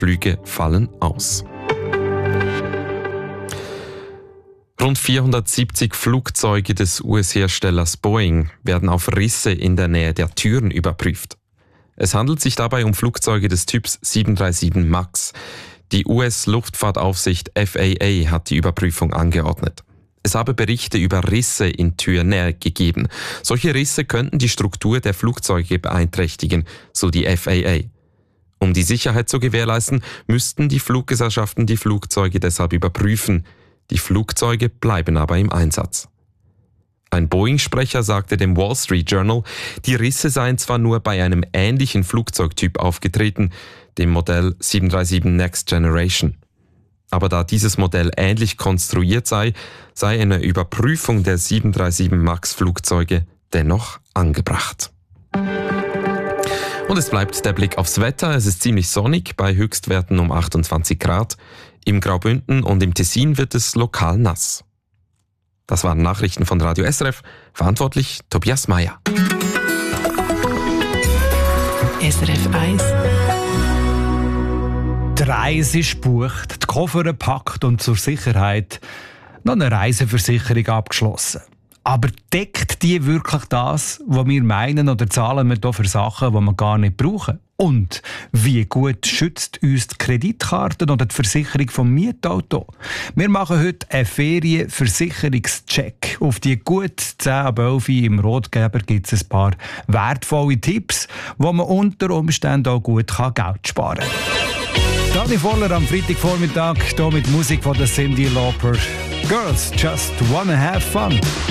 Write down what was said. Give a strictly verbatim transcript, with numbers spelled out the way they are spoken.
Flüge fallen aus. Rund vierhundertsiebzig Flugzeuge des U S-Herstellers Boeing werden auf Risse in der Nähe der Türen überprüft. Es handelt sich dabei um Flugzeuge des Typs sieben drei sieben MAX. Die U S-Luftfahrtaufsicht F A A hat die Überprüfung angeordnet. Es habe Berichte über Risse in Türnähe gegeben. Solche Risse könnten die Struktur der Flugzeuge beeinträchtigen, so die F A A. Um die Sicherheit zu gewährleisten, müssten die Fluggesellschaften die Flugzeuge deshalb überprüfen. Die Flugzeuge bleiben aber im Einsatz. Ein Boeing-Sprecher sagte dem Wall Street Journal, die Risse seien zwar nur bei einem ähnlichen Flugzeugtyp aufgetreten, dem Modell sieben drei sieben Next Generation. Aber da dieses Modell ähnlich konstruiert sei, sei eine Überprüfung der sieben drei sieben MAX-Flugzeuge dennoch angebracht. Und es bleibt der Blick aufs Wetter. Es ist ziemlich sonnig, bei Höchstwerten um achtundzwanzig Grad. Im Graubünden und im Tessin wird es lokal nass. Das waren Nachrichten von Radio S R F. Verantwortlich Tobias Meyer. S R F eins. Die Reise ist gebucht, die Koffer gepackt und zur Sicherheit noch eine Reiseversicherung abgeschlossen. Aber deckt die wirklich das, was wir meinen, oder zahlen wir hier für Sachen, die wir gar nicht brauchen? Und wie gut schützt uns die Kreditkarte oder die Versicherung vom Mietauto? Wir machen heute einen Ferienversicherungscheck. Auf die gut zehn ab elf im Rotgeber gibt es ein paar wertvolle Tipps, wo man unter Umständen auch gut Geld sparen kann. Dani Voller am Freitagvormittag hier mit Musik von der Cyndi Lauper. Girls just wanna have fun.